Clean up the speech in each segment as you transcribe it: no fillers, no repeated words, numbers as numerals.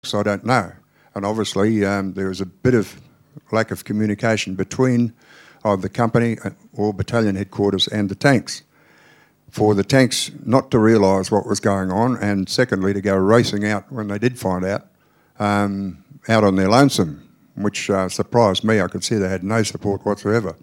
So I don't know. And obviously there was a bit of lack of communication between the company or battalion headquarters and the tanks, for the tanks not to realise what was going on, and secondly to go racing out when they did find out, out on their lonesome, which surprised me. I could see they had no support whatsoever.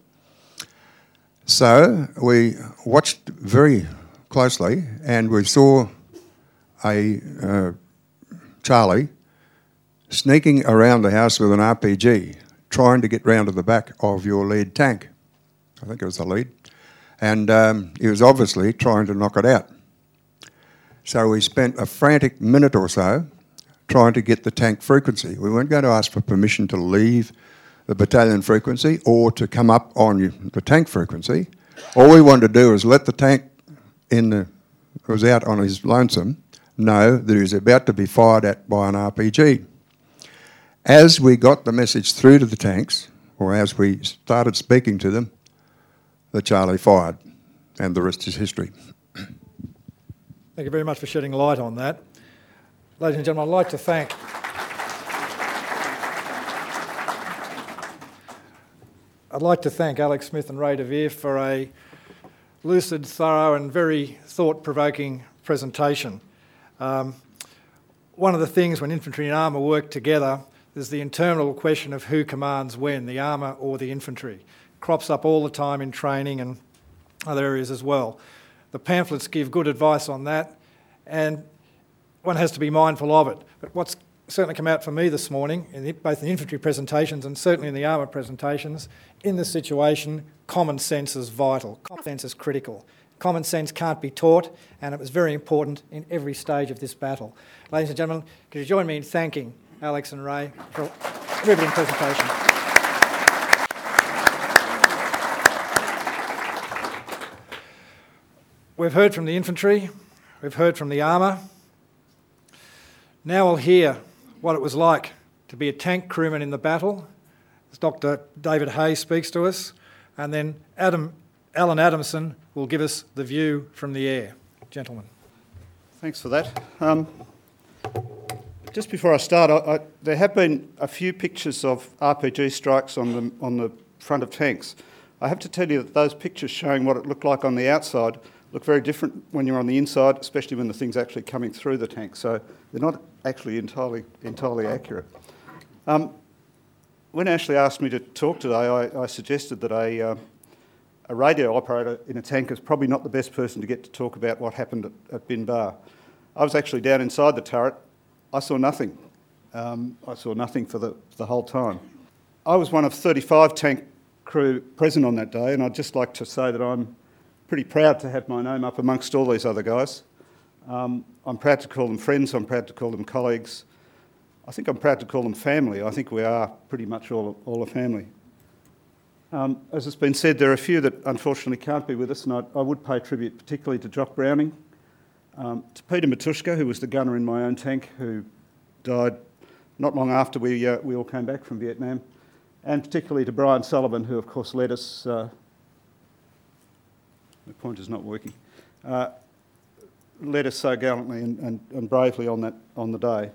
So we watched very closely and we saw a Charlie sneaking around the house with an RPG, trying to get round to the back of your lead tank. I think it was the lead. And he was obviously trying to knock it out. So we spent a frantic minute or so trying to get the tank frequency. We weren't going to ask for permission to leave the battalion frequency or to come up on the tank frequency. All we wanted to do was let the tank was out on his lonesome know that he was about to be fired at by an RPG. As we got the message through to the tanks, or as we started speaking to them, the Charlie fired, and the rest is history. Thank you very much for shedding light on that. Ladies and gentlemen, I'd like to thank Alex Smith and Ray De Vere for a lucid, thorough and very thought-provoking presentation. One of the things when infantry and armour work together is the internal question of who commands when, the armour or the infantry. Crops up all the time in training and other areas as well. The pamphlets give good advice on that, and one has to be mindful of it. But what's certainly come out for me this morning, both in the infantry presentations and certainly in the armour presentations, in this situation, common sense is vital. Common sense is critical. Common sense can't be taught, and it was very important in every stage of this battle. Ladies and gentlemen, could you join me in thanking Alex and Ray for a riveting presentation. We've heard from the infantry, we've heard from the armour. Now we'll hear what it was like to be a tank crewman in the battle, as Dr. David Hay speaks to us, and then Alan Adamson will give us the view from the air. Gentlemen. Thanks for that. Just before I start, there have been a few pictures of RPG strikes on the front of tanks. I have to tell you that those pictures showing what it looked like on the outside look very different when you're on the inside, especially when the thing's actually coming through the tank. So they're not actually entirely accurate. When Ashley asked me to talk today, I suggested that a radio operator in a tank is probably not the best person to get to talk about what happened at Bin Bar. I was actually down inside the turret. I saw nothing. I saw nothing for the whole time. I was one of 35 tank crew present on that day, and I'd just like to say that I'm pretty proud to have my name up amongst all these other guys. I'm proud to call them friends, I'm proud to call them colleagues. I think I'm proud to call them family. I think we are pretty much all a family. As has been said, there are a few that unfortunately can't be with us, and I would pay tribute particularly to Jock Browning, to Peter Matushka, who was the gunner in my own tank, who died not long after we all came back from Vietnam, and particularly to Brian Sullivan, who of course led us, the pointer's not working, led us so gallantly and bravely on the day.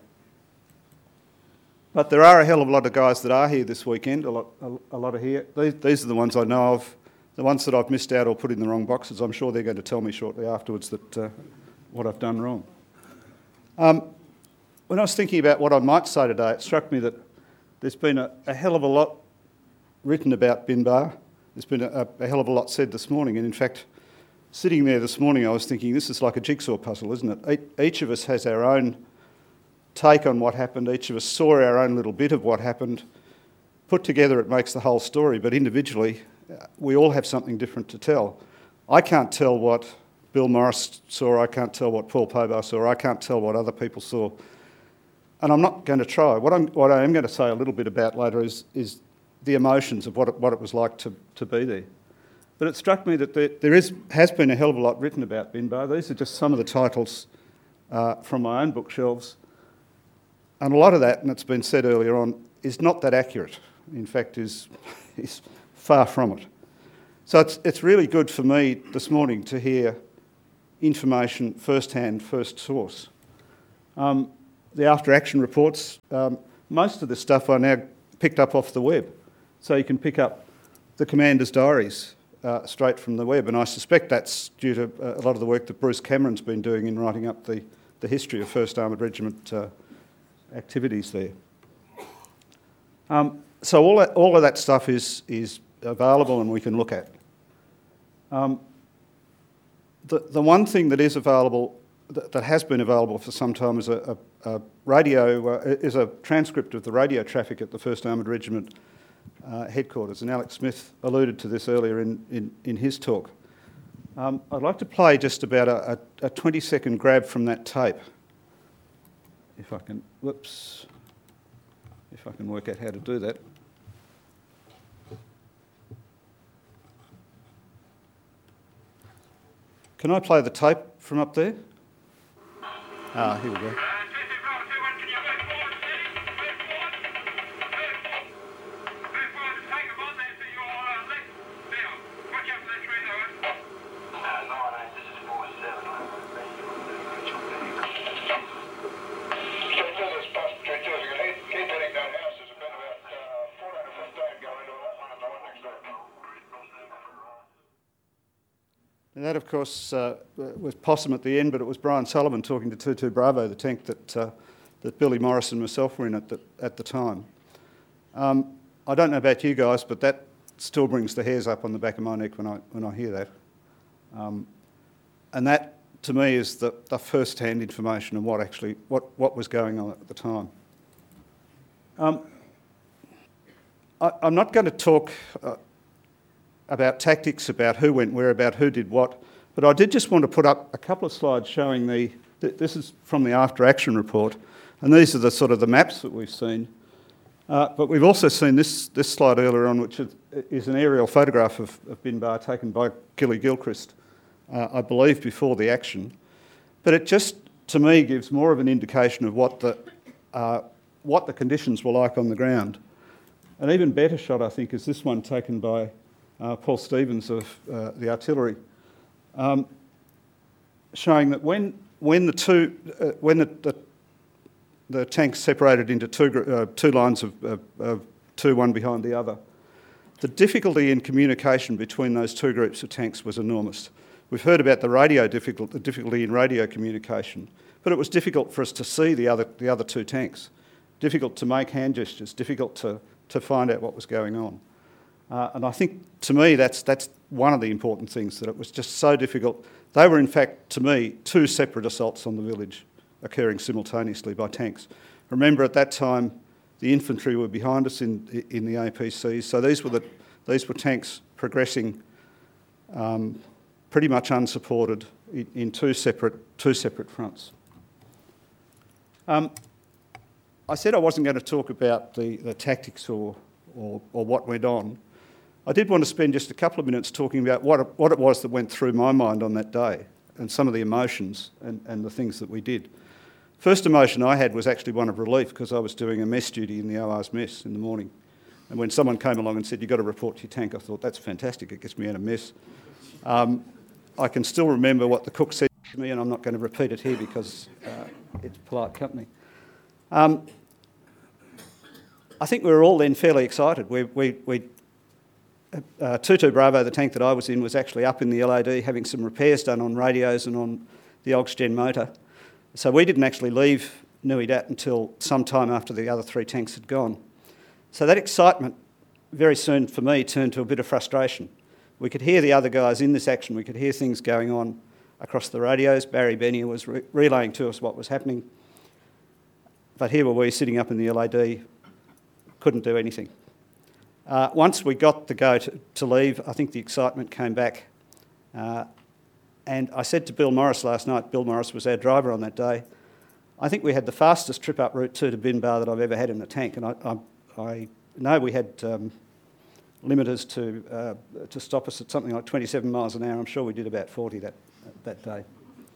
But there are a hell of a lot of guys that are here this weekend, a lot are here. These are the ones I know of. The ones that I've missed out or put in the wrong boxes, I'm sure they're going to tell me shortly afterwards that what I've done wrong. When I was thinking about what I might say today, it struck me that there's been a hell of a lot written about Bin Bar. There's been a hell of a lot said this morning, and in fact, sitting there this morning I was thinking this is like a jigsaw puzzle, isn't it? Each of us has our own take on what happened. Each of us saw our own little bit of what happened. Put together it makes the whole story, but individually we all have something different to tell. I can't tell what Bill Morris saw, I can't tell what Paul Pobar saw, I can't tell what other people saw, and I'm not going to try. What I am going to say a little bit about later is the emotions of what it was like to be there. But it struck me that there has been a hell of a lot written about Bin Bar. These are just some of the titles from my own bookshelves. And a lot of that, and it's been said earlier on, is not that accurate. In fact, is far from it. So it's really good for me this morning to hear information first-hand, first source. the after-action reports, most of this stuff I now picked up off the web. So you can pick up the commanders' diaries straight from the web, and I suspect that's due to a lot of the work that Bruce Cameron's been doing in writing up the history of 1st Armoured Regiment activities there. So all of that stuff is available and we can look at. The one thing that is available, that has been available for some time, is a transcript of the radio traffic at the 1st Armoured Regiment headquarters, and Alex Smith alluded to this earlier in his talk. I'd like to play just about a 20-second grab from that tape. If I can work out how to do that. Can I play the tape from up there? Here we go. And that, of course, was Possum at the end, but it was Brian Sullivan talking to 22 Bravo, the tank that Billy Morris and myself were in at the time. I don't know about you guys, but that still brings the hairs up on the back of my neck when I hear that. And that, to me, is the first-hand information of what was going on at the time. I'm not going to talk about tactics, about who went where, about who did what, but I did just want to put up a couple of slides showing this is from the after-action report, and these are the sort of the maps that we've seen. But we've also seen this slide earlier on, which is an aerial photograph of Binbar taken by Gilly Gilchrist, I believe before the action. But it just, to me, gives more of an indication of what the conditions were like on the ground. An even better shot, I think, is this one taken by Paul Stevens of the artillery, showing that when the tanks separated into two lines of two, one behind the other, the difficulty in communication between those two groups of tanks was enormous. We've heard about the difficulty in radio communication, but it was difficult for us to see the other two tanks, difficult to make hand gestures, difficult to find out what was going on. And I think, to me, that's one of the important things, that it was just so difficult. They were, in fact, to me, two separate assaults on the village occurring simultaneously by tanks. Remember, at that time, the infantry were behind us in the APCs, so these were tanks progressing pretty much unsupported in two separate fronts. I said I wasn't going to talk about the tactics or what went on. I did want to spend just a couple of minutes talking about what it was that went through my mind on that day and some of the emotions and the things that we did. First emotion I had was actually one of relief, because I was doing a mess duty in the OR's mess in the morning. And when someone came along and said, "You've got to report to your tank," I thought, that's fantastic, it gets me out of mess. I can still remember what the cook said to me, and I'm not going to repeat it here because it's polite company. I think we were all then fairly excited. 22 Bravo, the tank that I was in, was actually up in the LAD having some repairs done on radios and on the Oxgen motor. So we didn't actually leave Nui Dat until some time after the other three tanks had gone. So that excitement very soon for me turned to a bit of frustration. We could hear the other guys in this action, we could hear things going on across the radios. Barry Bennier was relaying to us what was happening. But here were we sitting up in the LAD, couldn't do anything. Once we got the go to leave, I think the excitement came back. And I said to Bill Morris last night, Bill Morris was our driver on that day, I think we had the fastest trip up Route 2 to Binbar that I've ever had in a tank. And I know we had limiters to stop us at something like 27 miles an hour. I'm sure we did about 40 that day.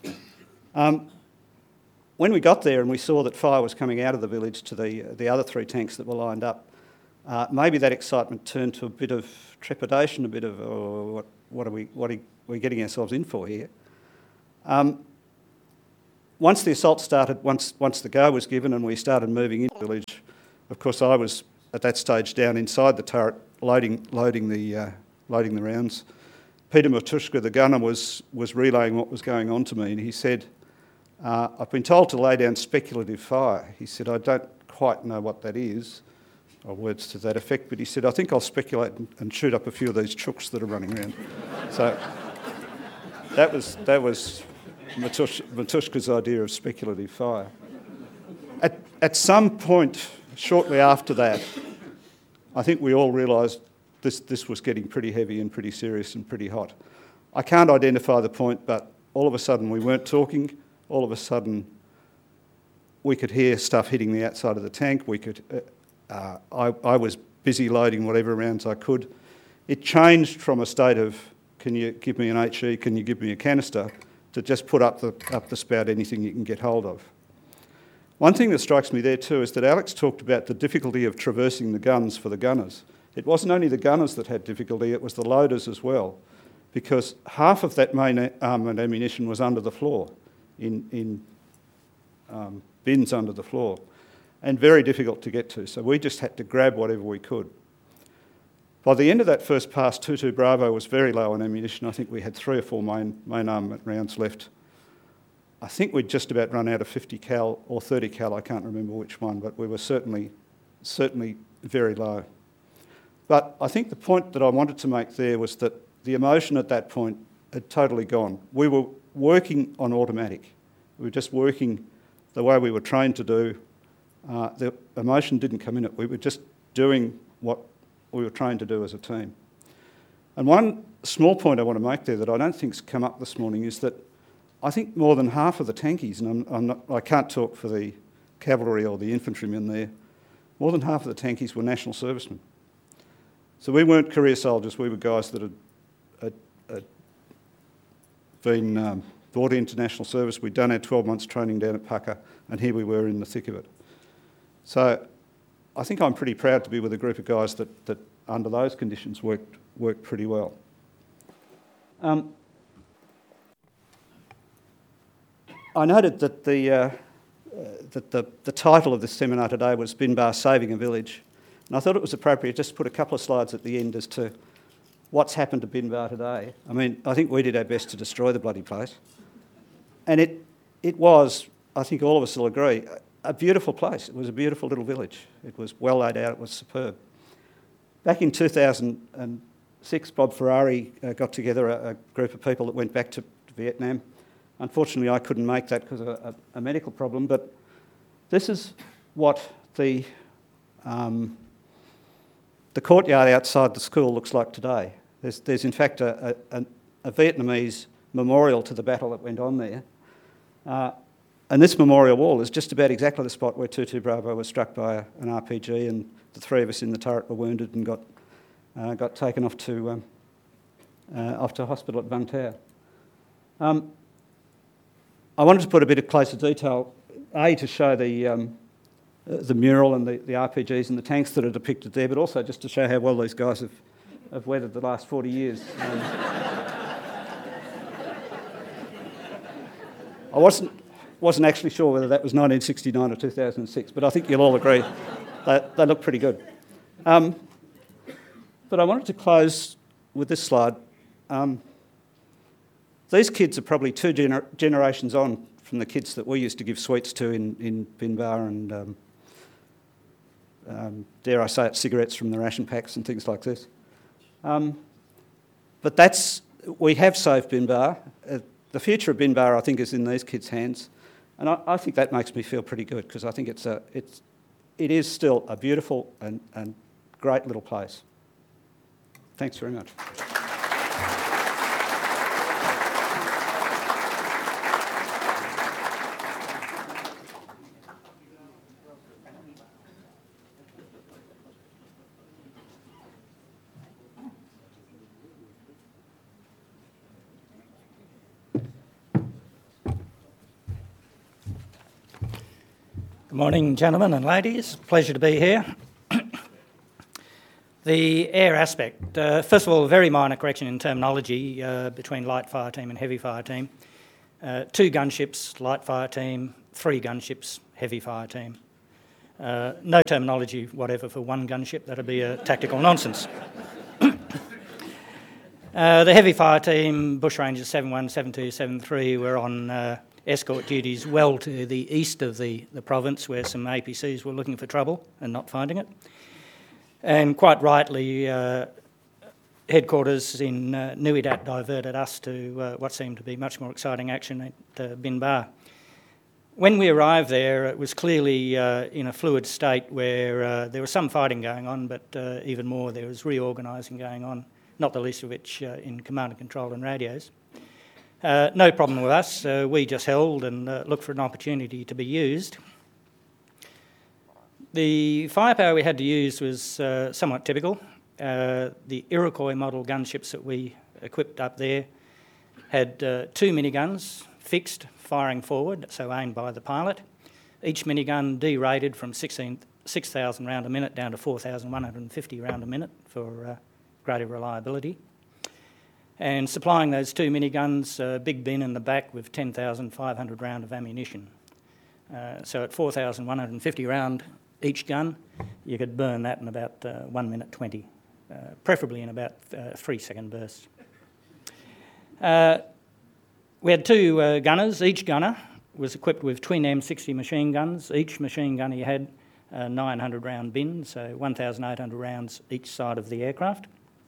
When we got there and we saw that fire was coming out of the village to the other three tanks that were lined up, maybe that excitement turned to a bit of trepidation, a bit of, what are we getting ourselves in for here? once the assault started, once the go was given and we started moving into the village, of course I was at that stage down inside the turret loading the rounds. Peter Matushka, the gunner, was relaying what was going on to me, and he said, I've been told to lay down speculative fire. He said, I don't quite know what that is, or words to that effect, but he said, I think I'll speculate and shoot up a few of these chooks that are running around. So that was Matushka's idea of speculative fire. At some point shortly after that, I think we all realised this was getting pretty heavy and pretty serious and pretty hot. I can't identify the point, but all of a sudden we weren't talking. All of a sudden we could hear stuff hitting the outside of the tank. I was busy loading whatever rounds I could. It changed from a state of, can you give me an HE, can you give me a canister, to just put up the spout anything you can get hold of. One thing that strikes me there too is that Alex talked about the difficulty of traversing the guns for the gunners. It wasn't only the gunners that had difficulty, it was the loaders as well, because half of that main armament ammunition was under the floor, in bins under the floor, and very difficult to get to, so we just had to grab whatever we could. By the end of that first pass, 22 Bravo was very low on ammunition. I think we had 3 or 4 main armament rounds left. I think we'd just about run out of 50 cal or 30 cal, I can't remember which one, but we were certainly very low. But I think the point that I wanted to make there was that the emotion at that point had totally gone. We were working on automatic. We were just working the way we were trained to do. The emotion didn't come in it. We were just doing what we were trained to do as a team. And one small point I want to make there that I don't think's come up this morning is that I think more than half of the tankies, and I can't talk for the cavalry or the infantrymen there, more than half of the tankies were national servicemen. So we weren't career soldiers, we were guys that had been brought into national service. We'd done our 12 months training down at Pucka, and here we were in the thick of it. So I think I'm pretty proud to be with a group of guys that under those conditions worked pretty well. I noted that the title of this seminar today was Binbar Saving a Village, and I thought it was appropriate just to put a couple of slides at the end as to what's happened to Binbar today. I mean, I think we did our best to destroy the bloody place, and it was, I think all of us will agree, a beautiful place. It was a beautiful little village. It was well laid out, it was superb. Back in 2006, Bob Ferrari got together a group of people that went back to Vietnam. Unfortunately, I couldn't make that because of a medical problem, but this is what the courtyard outside the school looks like today. There's in fact a Vietnamese memorial to the battle that went on there. And this memorial wall is just about exactly the spot where 22 Bravo was struck by an RPG, and the 3 of us in the turret were wounded and got taken off to hospital at Vung Tau. I wanted to put a bit of closer detail, to show the mural and the RPGs and the tanks that are depicted there, but also just to show how well these guys have weathered the last 40 years. I wasn't actually sure whether that was 1969 or 2006, but I think you'll all agree they look pretty good. But I wanted to close with this slide. These kids are probably 2 generations on from the kids that we used to give sweets to in Binbar and, dare I say it, cigarettes from the ration packs and things like this. But we have saved Binbar. The future of Binbar, I think, is in these kids' hands. And I think that makes me feel pretty good, because I think it is still a beautiful and great little place. Thanks very much. Good morning, gentlemen and ladies. Pleasure to be here. The air aspect. First of all, a very minor correction in terminology between light fire team and heavy fire team. 2 gunships, light fire team, 3 gunships, heavy fire team. No terminology whatever for 1 gunship, that'd be a tactical nonsense. The heavy fire team, Bushrangers 71, 72, 73, were on escort duties well to the east of the province, where some APCs were looking for trouble and not finding it. And quite rightly, headquarters in Nuidat diverted us to what seemed to be much more exciting action at Binbar. When we arrived there, it was clearly in a fluid state where there was some fighting going on, but even more, there was reorganising going on, not the least of which in command and control and radios. No problem with us. We just held and looked for an opportunity to be used. The firepower we had to use was somewhat typical. The Iroquois model gunships that we equipped up there had 2 miniguns fixed, firing forward, so aimed by the pilot. Each minigun derated from 6,000 round a minute down to 4,150 round a minute for greater reliability. And supplying those 2 miniguns a big bin in the back with 10,500 round of ammunition. So at 4,150 round each gun, you could burn that in about 1 minute 20, preferably in about 3-second bursts. We had 2 gunners. Each gunner was equipped with twin M60 machine guns. Each machine gun he had a 900 round bin, so 1,800 rounds each side of the aircraft.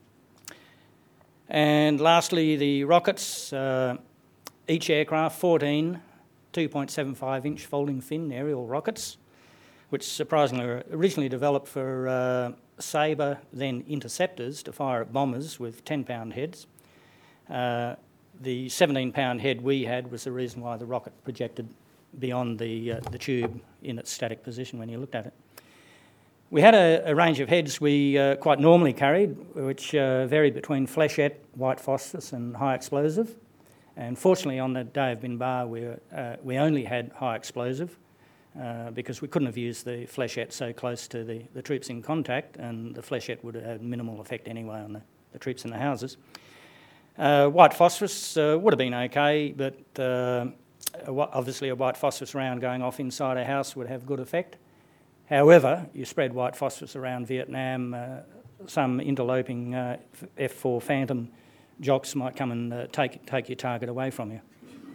And lastly, the rockets. Each aircraft, 14 2.75 inch folding fin aerial rockets, which surprisingly were originally developed for Sabre, then interceptors, to fire at bombers with 10-pound heads. The 17-pound head we had was the reason why the rocket projected beyond the tube in its static position when you looked at it. We had a range of heads we quite normally carried, which varied between flechette, white phosphorus and high explosive. And fortunately on the day of Binbar we only had high explosive because we couldn't have used the flechette so close to the troops in contact, and the flechette would have had minimal effect anyway on the troops in the houses. White phosphorus would have been okay, but obviously a white phosphorus round going off inside a house would have good effect. However, you spread white phosphorus around Vietnam, some interloping F4 Phantom jocks might come and take your target away from you.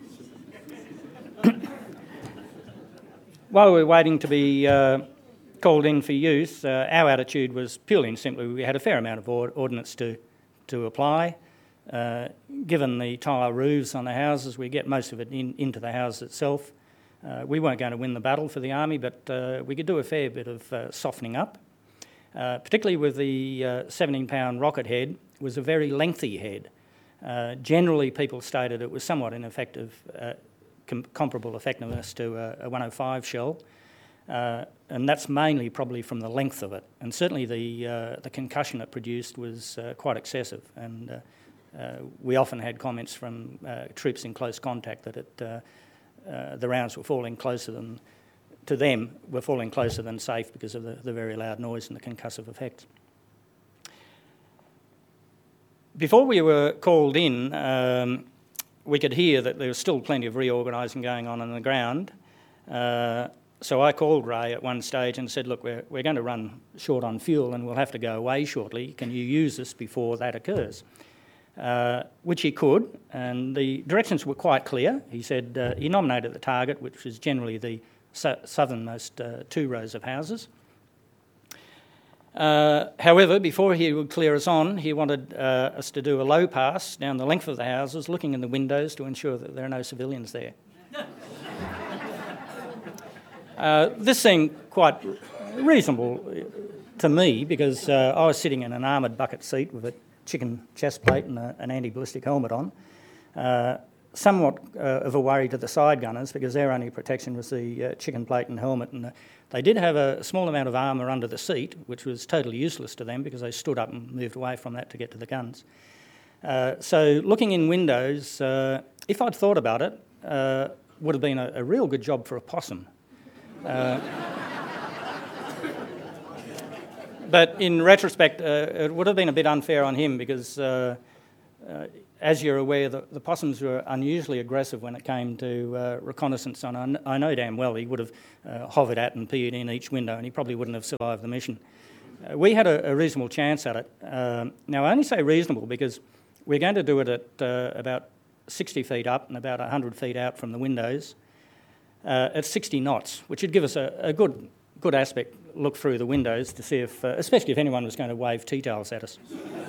While we were waiting to be called in for use, our attitude was purely and simply we had a fair amount of ordnance to apply. Given the tile roofs on the houses, we get most of it into the house itself. We weren't going to win the battle for the army, but we could do a fair bit of softening up. Particularly with the 17-pound rocket head, was a very lengthy head. Generally, people stated it was somewhat ineffective, comparable effectiveness to a 105 shell, and that's mainly probably from the length of it. And certainly the concussion it produced was quite excessive, and we often had comments from troops in close contact that the rounds were falling closer than safe because of the very loud noise and the concussive effects. Before we were called in, we could hear that there was still plenty of reorganising going on the ground. So I called Ray at one stage and said, look, we're going to run short on fuel and we'll have to go away shortly. Can you use this before that occurs? Which he could, and the directions were quite clear. He said he nominated the target, which was generally the southernmost 2 rows of houses. However, before he would clear us on, he wanted us to do a low pass down the length of the houses, looking in the windows to ensure that there are no civilians there. This seemed quite reasonable to me because I was sitting in an armoured bucket seat with a chicken chest plate and an anti-ballistic helmet on. Somewhat of a worry to the side gunners because their only protection was the chicken plate and helmet, and they did have a small amount of armour under the seat, which was totally useless to them because they stood up and moved away from that to get to the guns. So looking in windows, if I'd thought about it, would have been a real good job for a possum. But in retrospect, it would have been a bit unfair on him because as you're aware, the possums were unusually aggressive when it came to reconnaissance, and I know damn well he would have hovered at and peered in each window, and he probably wouldn't have survived the mission. We had a reasonable chance at it. Now, I only say reasonable because we're going to do it at about 60 feet up and about 100 feet out from the windows at 60 knots, which would give us a good aspect look through the windows to see if, especially if anyone was going to wave tea towels at us.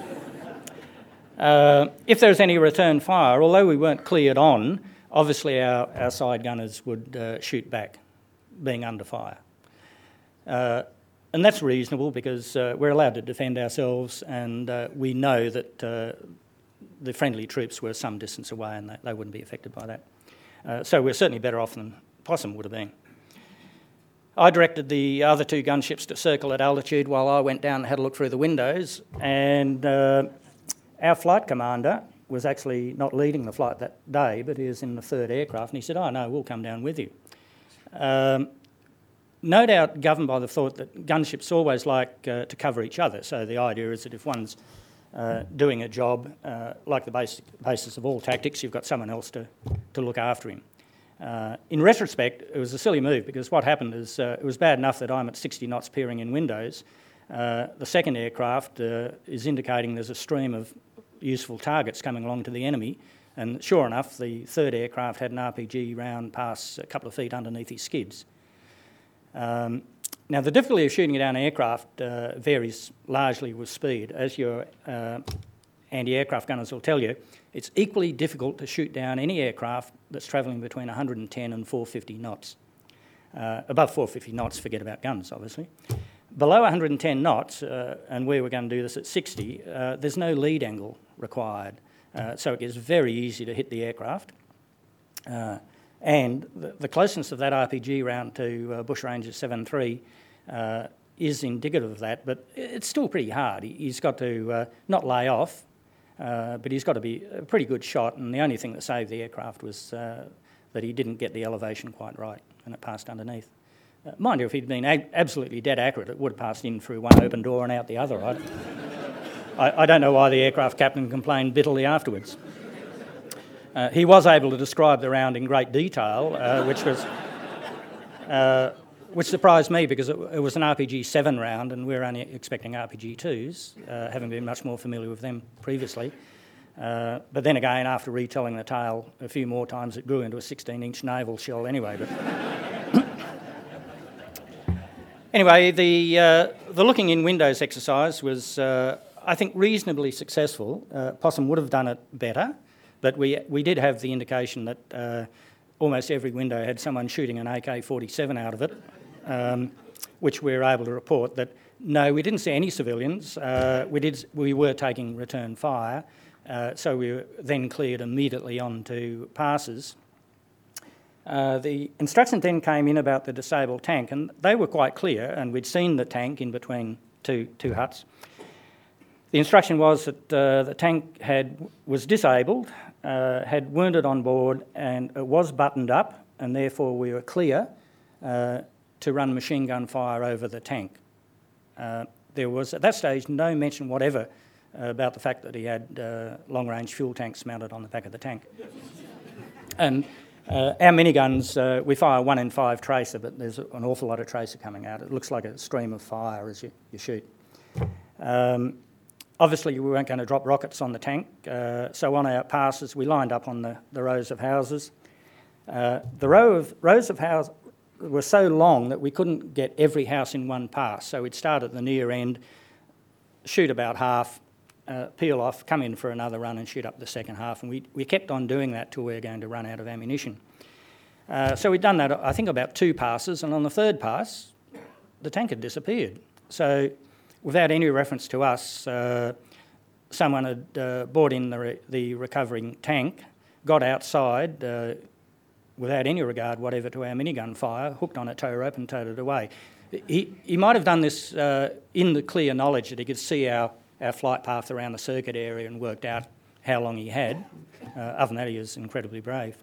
If there was any return fire, although we weren't cleared on, obviously our side gunners would shoot back, being under fire. And that's reasonable because we're allowed to defend ourselves, and we know that the friendly troops were some distance away and they wouldn't be affected by that. So we're certainly better off than Possum would have been. I directed the other two gunships to circle at altitude while I went down and had a look through the windows, and our flight commander was actually not leading the flight that day, but he was in the third aircraft, and he said, "Oh no, we'll come down with you." No doubt governed by the thought that gunships always like to cover each other, so the idea is that if one's doing a job, like the basis of all tactics, you've got someone else to look after him. In retrospect, it was a silly move because what happened is it was bad enough that I'm at 60 knots peering in windows. The second aircraft is indicating there's a stream of useful targets coming along to the enemy, and sure enough, the third aircraft had an RPG round pass a couple of feet underneath his skids. Now, the difficulty of shooting down an aircraft varies largely with speed. As your anti-aircraft gunners will tell you, it's equally difficult to shoot down any aircraft that's travelling between 110 and 450 knots. Above 450 knots, forget about guns, obviously. Below 110 knots, and we were going to do this at 60, there's no lead angle required. So it gets very easy to hit the aircraft. And the closeness of that RPG round to Bushranger 7.3 is indicative of that, but it's still pretty hard. He's got to not lay off, but he's got to be a pretty good shot, and the only thing that saved the aircraft was that he didn't get the elevation quite right and it passed underneath. Mind you, if he'd been absolutely dead accurate, it would have passed in through one open door and out the other. I don't know why the aircraft captain complained bitterly afterwards. He was able to describe the round in great detail, which surprised me because it was an RPG-7 round and we were only expecting RPG-2s, having been much more familiar with them previously. But then again, after retelling the tale a few more times, it grew into a 16-inch naval shell anyway. But anyway, the looking in windows exercise was, I think, reasonably successful. Possum would have done it better. But we did have the indication that almost every window had someone shooting an AK-47 out of it, which we were able to report that, no, we didn't see any civilians. We were taking return fire, so we were then cleared immediately onto passes. The instructions then came in about the disabled tank, and they were quite clear, and we'd seen the tank in between two huts. The instruction was that the tank was disabled, had wounded on board, and it was buttoned up, and therefore we were clear to run machine gun fire over the tank. There was, at that stage, no mention whatever about the fact that he had long-range fuel tanks mounted on the back of the tank. And our miniguns, we fire 1 in 5 tracer, but there's an awful lot of tracer coming out. It looks like a stream of fire as you shoot. Obviously, we weren't going to drop rockets on the tank, so on our passes, we lined up on the rows of houses. The rows of houses were so long that we couldn't get every house in one pass, so we'd start at the near end, shoot about half, peel off, come in for another run and shoot up the second half, and we kept on doing that till we were going to run out of ammunition. So we'd done that, I think, about 2 passes, and on the third pass, the tank had disappeared. So without any reference to us, someone had brought in the recovering tank, got outside without any regard whatever to our minigun fire, hooked on a tow rope and towed it away. He might have done this in the clear knowledge that he could see our flight path around the circuit area and worked out how long he had. Other than that, he was incredibly brave.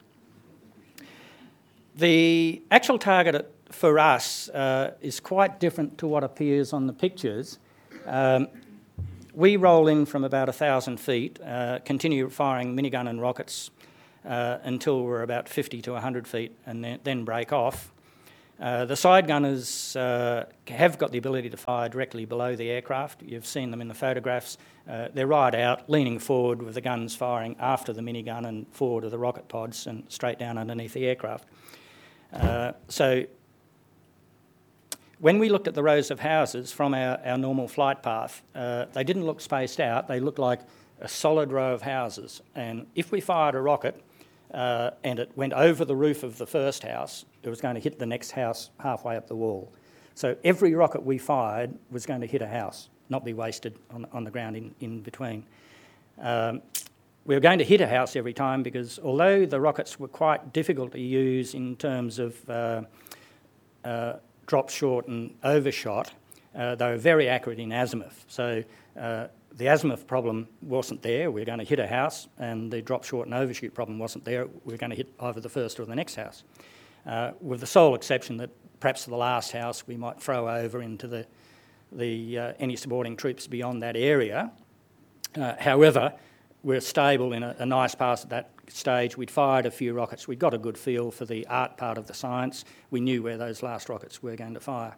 The actual target for us is quite different to what appears on the pictures. we roll in from about 1,000 feet, continue firing minigun and rockets until we're about 50 to 100 feet, and then break off. The side gunners have got the ability to fire directly below the aircraft. You've seen them in the photographs. They're right out, leaning forward with the guns firing after the minigun and forward of the rocket pods and straight down underneath the aircraft. So when we looked at the rows of houses from our normal flight path, they didn't look spaced out. They looked like a solid row of houses. And if we fired a rocket and it went over the roof of the first house, it was going to hit the next house halfway up the wall. So every rocket we fired was going to hit a house, not be wasted on the ground in between. We were going to hit a house every time because although the rockets were quite difficult to use in terms of drop short and overshot, they were very accurate in azimuth. So the azimuth problem wasn't there. We were going to hit a house, and the drop short and overshoot problem wasn't there. We were going to hit either the first or the next house, with the sole exception that perhaps the last house we might throw over into any supporting troops beyond that area. However, we're stable in a nice pass at that stage. We'd fired a few rockets. We'd got a good feel for the art part of the science. We knew where those last rockets were going to fire.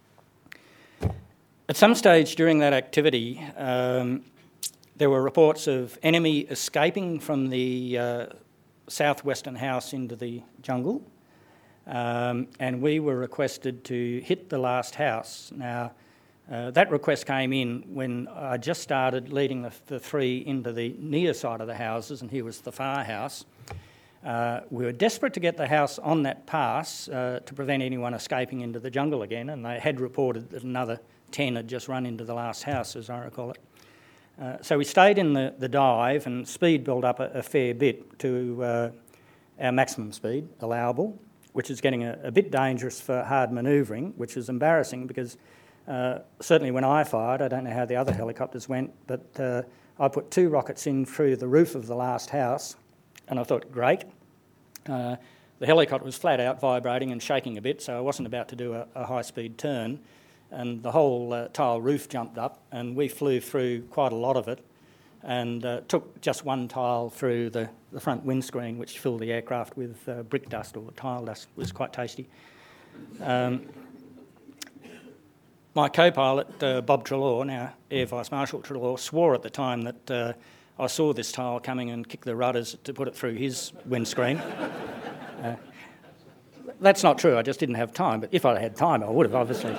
At some stage during that activity, there were reports of enemy escaping from the southwestern house into the jungle, and we were requested to hit the last house. Now, that request came in when I just started leading the three into the near side of the houses, and here was the far house. We were desperate to get the house on that pass to prevent anyone escaping into the jungle again, and they had reported that another 10 had just run into the last house, as I recall it. So we stayed in the dive, and speed built up a fair bit to our maximum speed allowable, which is getting a bit dangerous for hard manoeuvring, which is embarrassing because certainly when I fired, I don't know how the other helicopters went, but I put 2 rockets in through the roof of the last house, and I thought, great. The helicopter was flat out vibrating and shaking a bit, so I wasn't about to do a high-speed turn, and the whole tile roof jumped up, and we flew through quite a lot of it, and took just one tile through the front windscreen, which filled the aircraft with brick dust or tile dust. It was quite tasty. My co-pilot, Bob Treloar, now Air Vice Marshal Treloar, swore at the time that I saw this tile coming and kicked the rudders to put it through his windscreen. That's not true, I just didn't have time, but if I'd had time I would have, obviously.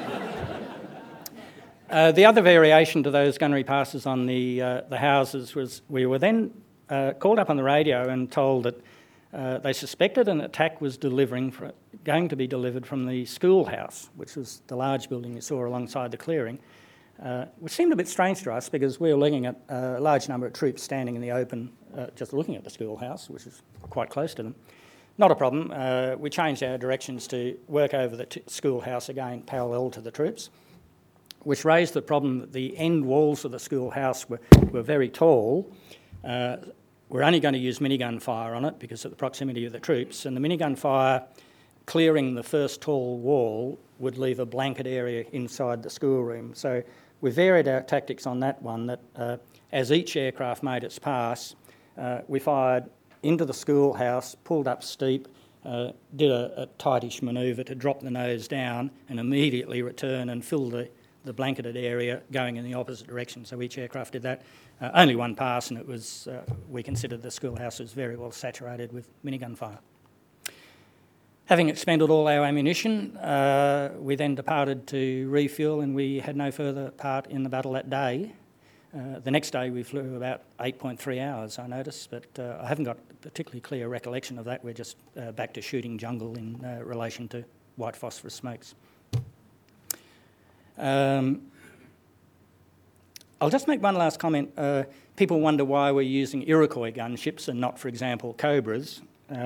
The other variation to those gunnery passes on the houses was we were then called up on the radio and told that they suspected an attack was going to be delivered from the schoolhouse, which was the large building you saw alongside the clearing, which seemed a bit strange to us because we were looking at a large number of troops standing in the open just looking at the schoolhouse, which is quite close to them. Not a problem. We changed our directions to work over the schoolhouse again, parallel to the troops, which raised the problem that the end walls of the schoolhouse were very tall. We're only going to use minigun fire on it because of the proximity of the troops, and the minigun fire clearing the first tall wall would leave a blanket area inside the schoolroom. So we varied our tactics on that one, that as each aircraft made its pass, we fired into the schoolhouse, pulled up steep, did a tightish manoeuvre to drop the nose down and immediately return and fill the blanketed area going in the opposite direction. So each aircraft did that. Only one pass, and it was we considered the schoolhouse was very well saturated with minigun fire. Having expended all our ammunition, we then departed to refuel, and we had no further part in the battle that day. The next day we flew about 8.3 hours, I noticed, but I haven't got a particularly clear recollection of that. We're just back to shooting jungle in relation to white phosphorus smokes. I'll just make one last comment. People wonder why we're using Iroquois gunships and not, for example, Cobras.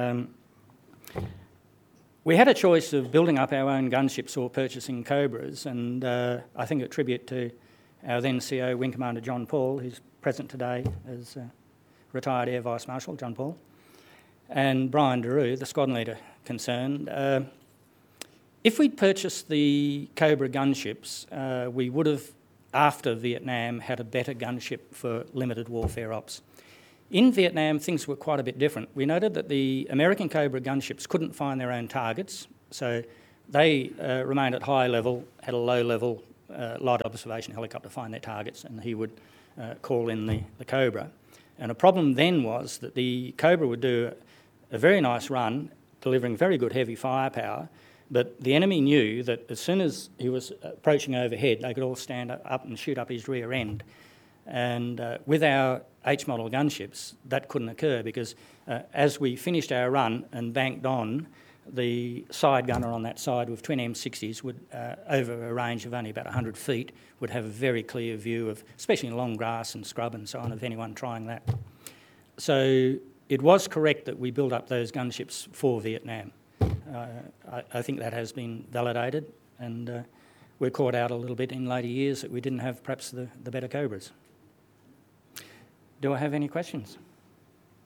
We had a choice of building up our own gunships or purchasing Cobras, and I think a tribute to our then CO, Wing Commander John Paul, who's present today as retired Air Vice Marshal John Paul, and Brian Daru, the squadron leader concerned. If we'd purchased the Cobra gunships, we would have after Vietnam, had a better gunship for limited warfare ops. In Vietnam, things were quite a bit different. We noted that the American Cobra gunships couldn't find their own targets, so they remained at high level, had a low level light observation helicopter find their targets, and he would call in the Cobra. And a problem then was that the Cobra would do a very nice run, delivering very good heavy firepower, but the enemy knew that as soon as he was approaching overhead, they could all stand up and shoot up his rear end. And with our H-model gunships, that couldn't occur because as we finished our run and banked on, the side gunner on that side with twin M60s would, over a range of only about 100 feet, would have a very clear view of, especially in long grass and scrub and so on, of anyone trying that. So it was correct that we built up those gunships for Vietnam. I think that has been validated, and we're caught out a little bit in later years that we didn't have perhaps the better Cobras. Do I have any questions?